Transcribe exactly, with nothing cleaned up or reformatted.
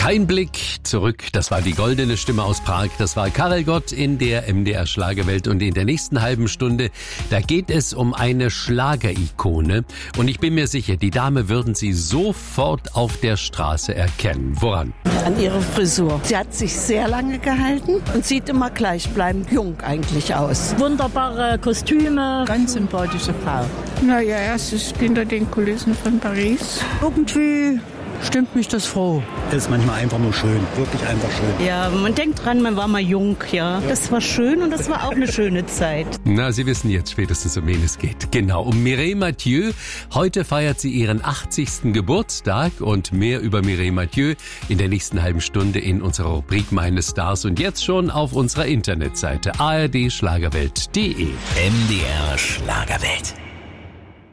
Ein Blick zurück, das war die goldene Stimme aus Prag, das war Karel Gott in der M D R Schlagerwelt und in der nächsten halben Stunde, da geht es um eine Schlagerikone und ich bin mir sicher, die Dame würden Sie sofort auf der Straße erkennen. Woran? An ihrer Frisur. Sie hat sich sehr lange gehalten und sieht immer gleichbleibend jung eigentlich aus. Wunderbare Kostüme. Ganz sympathische Frau. Naja, es ist hinter den Kulissen von Paris. Irgendwie stimmt mich das froh. Ist manchmal einfach nur schön, wirklich einfach schön. Ja, man denkt dran, man war mal jung, ja. Das war schön und das war auch eine schöne Zeit. Na, Sie wissen jetzt spätestens, um wen es geht. Genau, um Mireille Mathieu. Heute feiert sie ihren achtzigsten Geburtstag und mehr über Mireille Mathieu in der nächsten halben Stunde in unserer Rubrik Meine Stars und jetzt schon auf unserer Internetseite a r d schlagerwelt punkt d e. M D R Schlagerwelt.